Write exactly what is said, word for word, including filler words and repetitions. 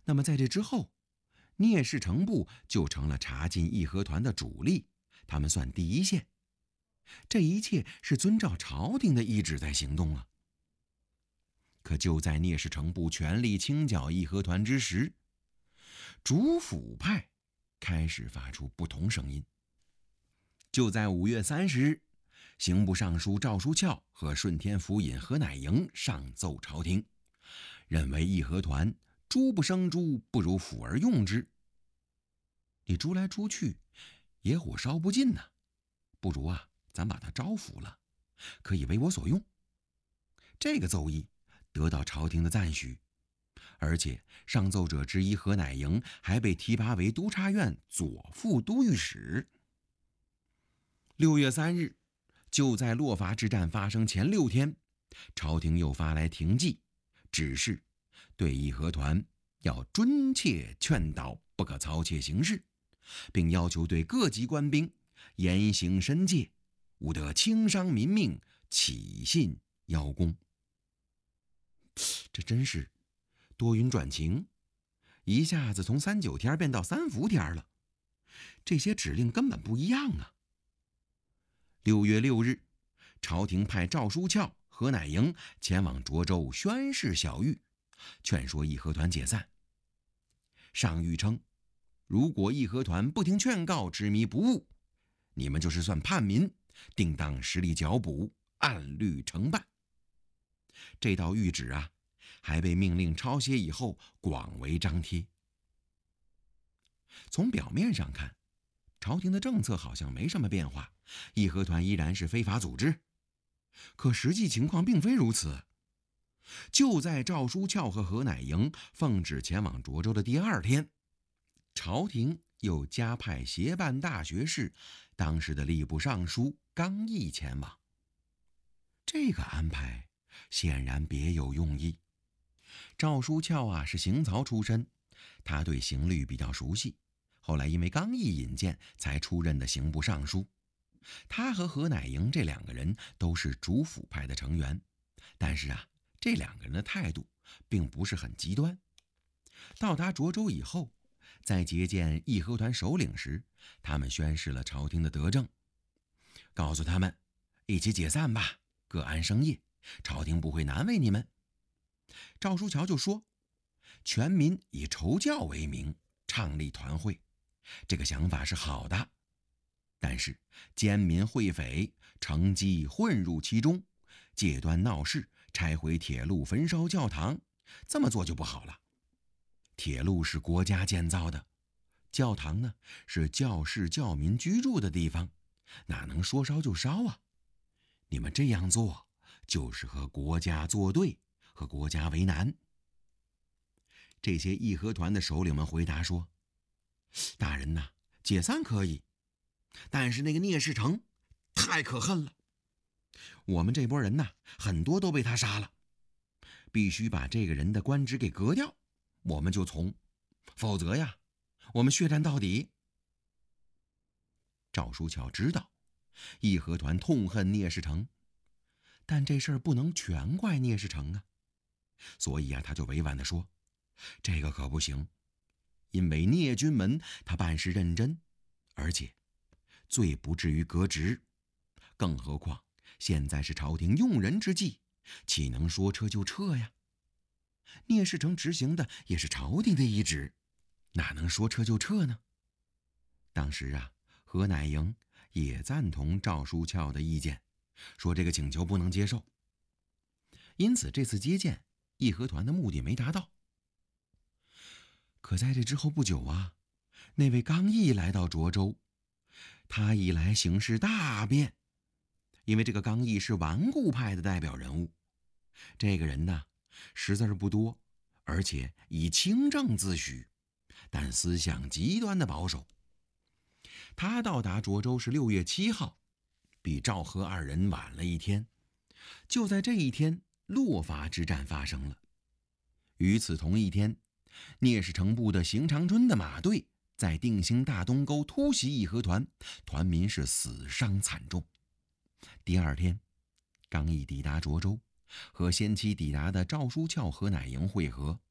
那么在这之后，聂氏成部就成了查禁义和团的主力，他们算第一线。这一切是遵照朝廷的意志在行动啊。可就在聂氏成部全力清剿义和团之时，主辅派开始发出不同声音。就在五月三十日，刑部尚书赵书翘和顺天府尹何乃莹上奏朝廷，认为义和团猪不生猪，不如辅而用之。你猪来猪去，野火烧不尽呢、啊，不如啊，咱把它招抚了，可以为我所用。这个奏议得到朝廷的赞许，而且上奏者之一何乃莹还被提拔为督察院左副都御史。六月三日，就在洛伐之战发生前六天，朝廷又发来廷记，指示对义和团要谆切劝导，不可操切行事，并要求对各级官兵严刑申诫，勿得轻伤民命，起信邀功。这真是多云转晴，一下子从三九天变到三伏天了，这些指令根本不一样啊。六月六日，朝廷派赵书翘、何乃莹前往涿州宣示小谕，劝说义和团解散。上谕称，如果义和团不听劝告，执迷不悟，你们就是算叛民，定当实力剿捕，按律惩办。这道谕旨啊，还被命令抄写以后广为张贴。从表面上看，朝廷的政策好像没什么变化，义和团依然是非法组织。可实际情况并非如此。就在赵书翘和何乃莹奉旨前往涿州的第二天，朝廷又加派协办大学士，当时的吏部尚书刚毅前往。这个安排显然别有用意。赵书翘啊是刑曹出身，他对刑律比较熟悉，后来因为刚毅引荐才出任的刑部尚书。他和何乃莹这两个人都是主辅派的成员，但是啊，这两个人的态度并不是很极端。到达涿州以后，在接见义和团首领时，他们宣示了朝廷的德政，告诉他们一起解散吧，各安生业，朝廷不会难为你们。赵书翘就说，全民以筹教为名，倡立团会，这个想法是好的，但是奸民会匪乘机混入其中，借端闹事，拆毁铁路，焚烧教堂，这么做就不好了。铁路是国家建造的，教堂呢是教士教民居住的地方，哪能说烧就烧啊？你们这样做就是和国家作对，和国家为难。这些义和团的首领们回答说，大人呐，解散可以，但是那个聂士成太可恨了，我们这波人呐，很多都被他杀了，必须把这个人的官职给革掉，我们就从，否则呀，我们血战到底。赵书翘知道义和团痛恨聂士成，但这事儿不能全怪聂士成啊，所以啊，他就委婉地说，这个可不行，因为聂军门他办事认真，而且最不至于革职，更何况现在是朝廷用人之际，岂能说撤就撤呀？聂士成执行的也是朝廷的懿旨，哪能说撤就撤呢？当时啊，何乃莹也赞同赵书翘的意见，说这个请求不能接受。因此这次接见义和团的目的没达到。可在这之后不久啊，那位刚毅来到涿州，他一来形势大变。因为这个刚毅是顽固派的代表人物，这个人呢识字不多，而且以清正自诩，但思想极端的保守。他到达涿州是六月七号，比赵何二人晚了一天。就在这一天，洛伐之战发生了。与此同一天，聂士成部的邢长春的马队在定兴大东沟突袭义和团，团民是死伤惨重。第二天，刚毅抵达涿州，和先期抵达的赵书翘、何乃莹会合，